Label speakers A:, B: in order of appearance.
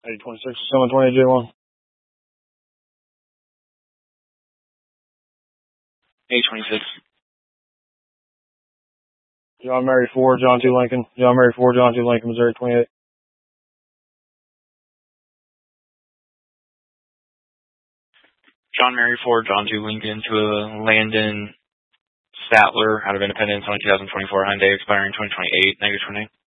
A: 826, 728 J1.
B: 826.
A: John Mary 4, John 2 Lincoln. John Mary 4, John 2 Lincoln, Missouri 28.
B: John Mary 4, John 2 Lincoln to Landon Statler out of Independence on a 2024 Hyundai expiring 2028, negative 29.